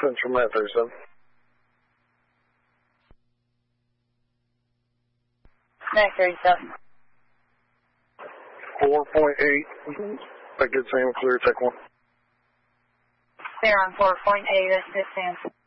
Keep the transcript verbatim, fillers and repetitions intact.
Central Matt thirty-seven. Matt thirty-seven. four point eight. That gets him clear, take one. Clear on four point eight, that's this answer.